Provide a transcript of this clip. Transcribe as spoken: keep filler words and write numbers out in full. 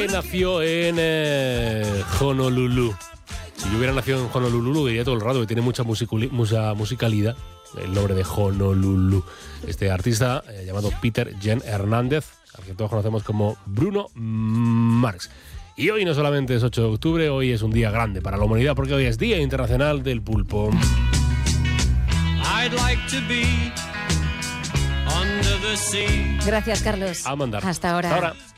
que nació en eh, Honolulu. Si yo hubiera nacido en Honolulu, diría todo el rato que tiene mucha, musiculi- mucha musicalidad. El nombre de Honolulu. Este artista eh, llamado Peter Jen Hernández, al que todos conocemos como Bruno Mars. Y hoy no solamente es ocho de octubre, hoy es un día grande para la humanidad, porque hoy es Día Internacional del Pulpo. I'd like to be under the sea. Gracias, Carlos. A mandar. Hasta ahora. Hasta ahora.